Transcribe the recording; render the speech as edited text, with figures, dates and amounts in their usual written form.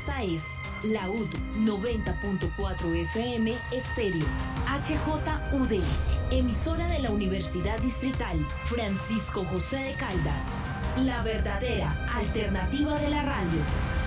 Esta es la UD 90.4 FM Estéreo, HJUD, emisora de la Universidad Distrital Francisco José de Caldas, la verdadera alternativa de la radio.